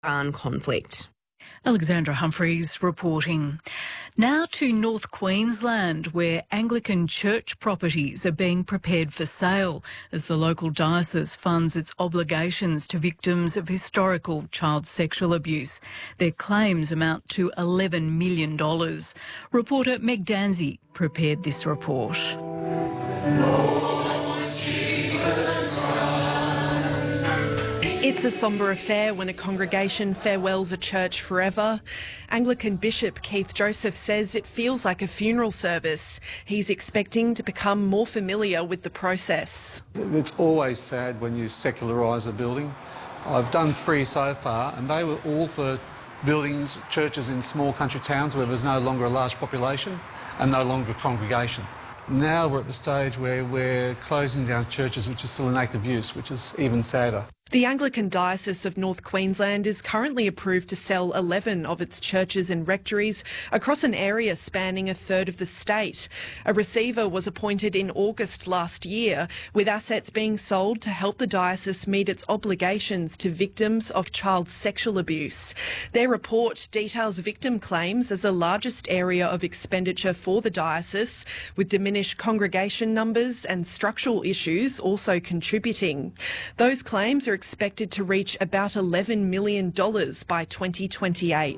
Iran conflict. Alexandra Humphreys reporting. Now to North Queensland, where Anglican church properties are being prepared for sale as the local diocese funds its obligations to victims of historical child sexual abuse. Their claims amount to $11 million. Reporter Meg Danzy prepared this report. It's a sombre affair when a congregation farewells a church forever. Anglican Bishop Keith Joseph says it feels like a funeral service. He's expecting to become more familiar with the process. It's always sad when you secularise a building. I've done 3 so far, and they were all for buildings, churches in small country towns where there's no longer a large population and no longer a congregation. Now we're at the stage where we're closing down churches which are still in active use, which is even sadder. The Anglican Diocese of North Queensland is currently approved to sell 11 of its churches and rectories across an area spanning a third of the state. A receiver was appointed in August last year, with assets being sold to help the diocese meet its obligations to victims of child sexual abuse. Their report details victim claims as the largest area of expenditure for the diocese, with diminished congregation numbers and structural issues also contributing. Those claims are expected to reach about $11 million by 2028.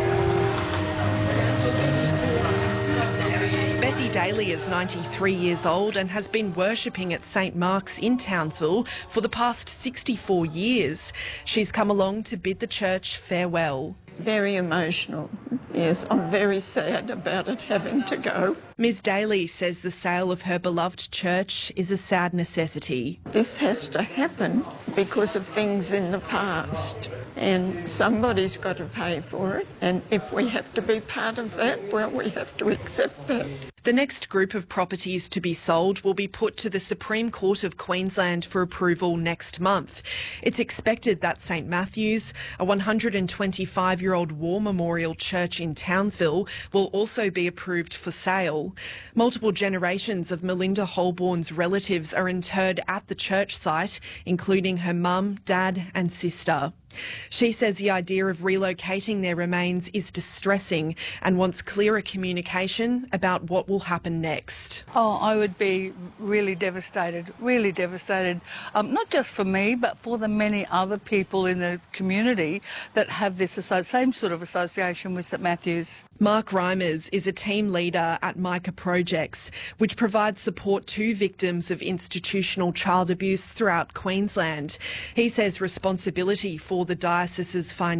Betty Daly is 93 years old and has been worshipping at St Mark's in Townsville for the past 64 years. She's come along to bid the church farewell. Very emotional. Yes, I'm very sad about it having to go. Ms Daly says the sale of her beloved church is a sad necessity. This has to happen because of things in the past, and somebody's got to pay for it, and if we have to be part of that, well, we have to accept that. The next group of properties to be sold will be put to the Supreme Court of Queensland for approval next month. It's expected that St Matthew's, a 125-year-old war memorial church in Townsville, will also be approved for sale. Multiple generations of Melinda Holborn's relatives are interred at the church site, including her mum, dad and sister. She says the idea of relocating their remains is distressing and wants clearer communication about what will happen next. Oh, I would be really devastated, not just for me, but for the many other people in the community that have this same sort of association with St Matthew's. Mark Reimers is a team leader at Micah Projects, which provides support to victims of institutional child abuse throughout Queensland. He says responsibility for the diocese's financial